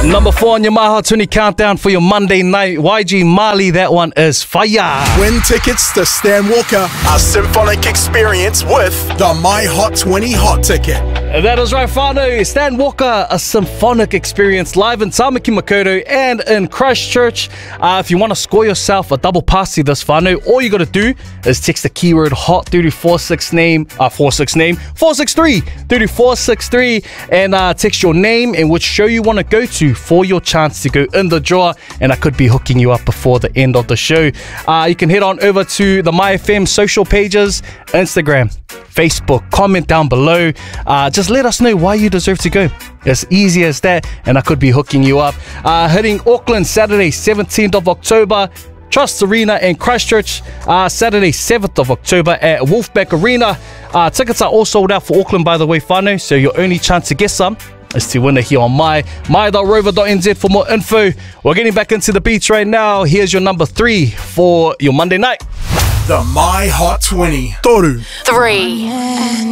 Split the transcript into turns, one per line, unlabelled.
Number 4 on your My Hot 20 countdown for your Monday night. YG Marley, that one is fire.
Win tickets to Stan Walker, a symphonic experience with the My Hot 20 Hot Ticket.
That is right, whānau. Stan Walker, a symphonic experience live in Tamaki Makaurau and in Christchurch. If you want to score yourself a double passi this whānau, all you got to do is text the keyword HOT through to 463 through to 463 and text your name and which show you want to go to for your chance to go in the draw, and I could be hooking you up before the end of the show. You can head on over to the MyFM social pages, Instagram, Facebook, comment down below. Just let us know why you deserve to go. As easy as that, and I could be hooking you up. Hitting Auckland Saturday 17th of October, Trust Arena in Christchurch, Saturday 7th of October at Wolfpack Arena. Tickets are all sold out for Auckland, by the way, whānau, so your only chance to get some is to win it here on my.rover.nz for more info. We're getting back into the beats right now. Here's your number 3 for your Monday night.
The My Hot 20. Toru.
3.